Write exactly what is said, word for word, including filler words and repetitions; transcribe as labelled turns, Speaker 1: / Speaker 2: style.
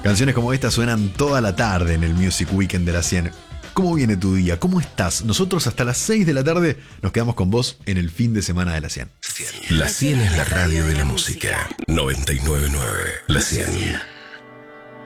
Speaker 1: Canciones como esta suenan toda la tarde en el Music Weekend de la cien. ¿Cómo viene tu día? ¿Cómo estás? Nosotros hasta las seis de la tarde nos quedamos con vos en el fin de semana de la cien.
Speaker 2: La cien es la radio de la música. noventa y nueve punto nueve. La cien.